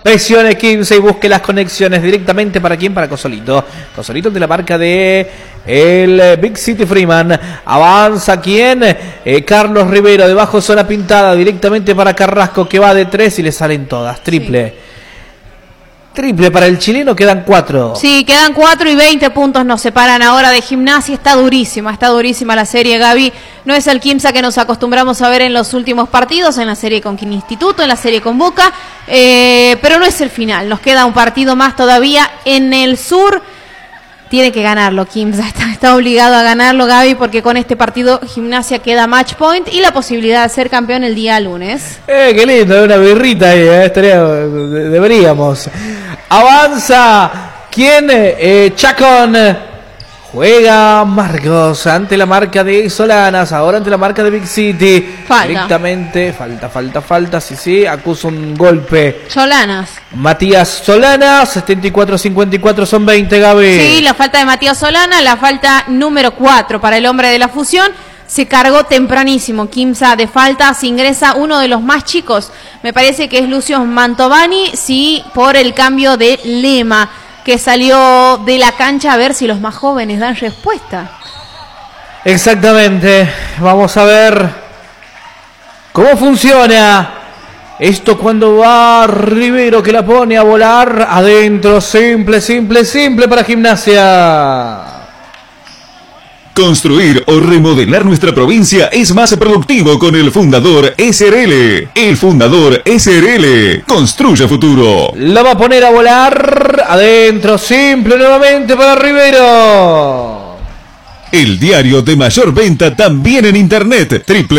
Presione Quimsa y busque las conexiones directamente. ¿Para quién? Para Cosolito. Cosolito de la marca de el Big City Freeman. Avanza ¿quién? Carlos Rivero. Debajo zona pintada directamente para Carrasco, que va de 3 y le salen todas. Triple. Sí. Triple para el chileno, quedan 4. Sí, quedan 4 y 20 puntos nos separan ahora de Gimnasia. Está durísima la serie, Gaby. No es el Quimsa que nos acostumbramos a ver en los últimos partidos, en la serie con Instituto, en la serie con Boca, pero no es el final. Nos queda un partido más todavía en el sur. Tiene que ganarlo, Quimsa está obligado a ganarlo, Gaby, porque con este partido Gimnasia queda match point y la posibilidad de ser campeón el día lunes. Qué lindo, una birrita ahí, deberíamos. Avanza, ¿quién? Chacón. Juega Marcos ante la marca de Solanas, ahora ante la marca de Big City. Falta. Directamente, falta, sí, acusa un golpe. Solanas. Matías Solanas, 74-54, son 20, Gaby. Sí, la falta de Matías Solana, la falta número 4 para el hombre de la fusión. Se cargó tempranísimo Quimsa de faltas, ingresa uno de los más chicos, me parece que es Lucio Mantovani, sí, por el cambio de Lema, que salió de la cancha a ver si los más jóvenes dan respuesta. Exactamente, vamos a ver cómo funciona esto cuando va Rivero, que la pone a volar adentro, simple para Gimnasia. Construir o remodelar nuestra provincia es más productivo con el Fundador SRL. El Fundador SRL construye futuro. La va a poner a volar adentro, simple nuevamente para Rivero. El diario de mayor venta también en internet,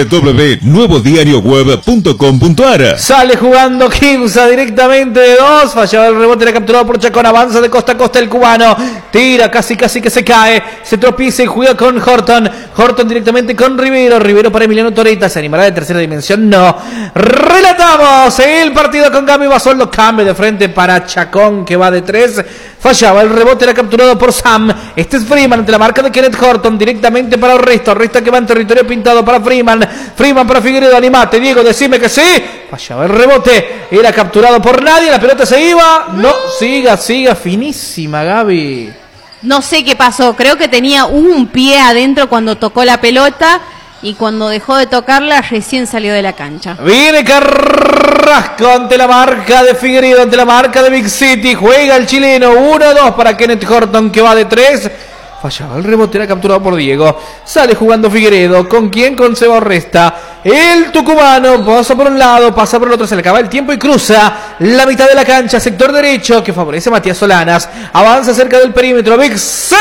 www.nuevodirioweb.com.ar. Sale jugando Quimsa directamente de 2, fallaba el rebote, era capturado por Chacón, avanza de costa a costa el cubano, tira casi que se cae, se tropieza y juega con Horton directamente con Rivero para Emiliano Torita, ¿se animará de tercera dimensión? No. Relatamos el partido con Gaby Basoldo, cambio de frente para Chacón, que va de 3, fallaba el rebote, era capturado por Sam, este es Freeman ante la marca de Kenneth Horton, directamente para Oresta que va en territorio pintado para Freeman para Figueredo, animate Diego, decime que sí, fallaba el rebote, era capturado por nadie, la pelota se iba, no, siga, finísima Gaby. No sé qué pasó, creo que tenía un pie adentro cuando tocó la pelota y cuando dejó de tocarla recién salió de la cancha. Viene Carrasco ante la marca de Figueredo, ante la marca de Big City, juega el chileno, 1-2 para Kenneth Horton, que va de 3. Fallaba el rebote, era capturado por Diego. Sale jugando Figueredo. ¿Con quién? Con Seba Oresta. El tucumano pasa por un lado, pasa por el otro, se le acaba el tiempo y cruza la mitad de la cancha, sector derecho, que favorece a Matías Solanas. Avanza cerca del perímetro. Big City.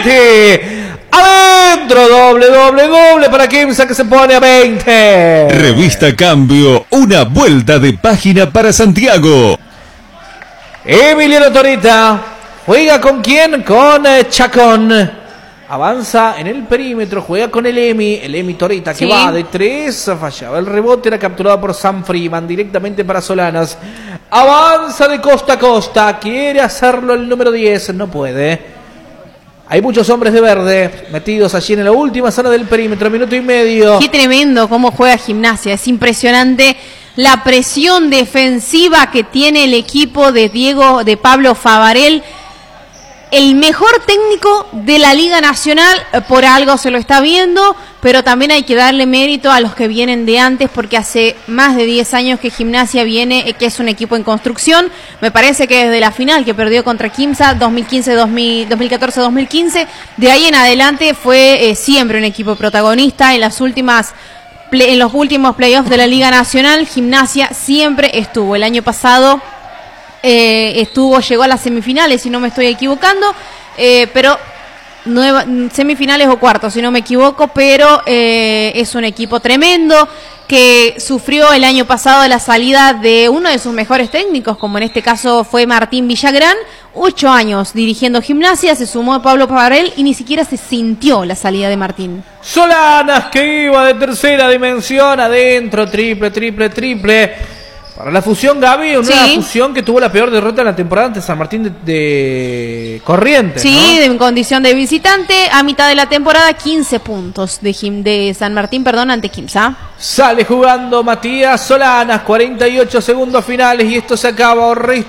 Adentro, doble para Quimsa, que se pone a 20. Revista Cambio, una vuelta de página para Santiago. Emiliano Torita. ¿Juega con quién? Con Chacón. Avanza en el perímetro, juega con el Emi Torita, que va de 3, fallaba el rebote, era capturado por Sam Freeman, directamente para Solanas. Avanza de costa a costa, quiere hacerlo el número 10, no puede. Hay muchos hombres de verde metidos allí en la última zona del perímetro, minuto y medio. Qué tremendo cómo juega Gimnasia, es impresionante la presión defensiva que tiene el equipo de Pablo Favarel. El mejor técnico de la Liga Nacional, por algo se lo está viendo, pero también hay que darle mérito a los que vienen de antes, porque hace más de 10 años que Gimnasia viene, que es un equipo en construcción. Me parece que desde la final que perdió contra Quimsa, 2014-2015, de ahí en adelante fue siempre un equipo protagonista. En los últimos playoffs de la Liga Nacional, Gimnasia siempre estuvo. El año pasado llegó a las semifinales, si no me estoy equivocando, pero semifinales o cuartos, si no me equivoco, pero es un equipo tremendo que sufrió el año pasado la salida de uno de sus mejores técnicos, como en este caso fue Martín Villagrán. 8 años dirigiendo Gimnasia, se sumó Pablo Favarel y ni siquiera se sintió la salida de Martín. Solanas, que iba de tercera dimensión, adentro, triple. Para la fusión, Gaby, una fusión que tuvo la peor derrota en la temporada ante San Martín de Corrientes. Sí, ¿no? En condición de visitante, a mitad de la temporada, 15 puntos de San Martín, ante Quimsa. Sale jugando Matías Solanas, 48 segundos finales y esto se acaba.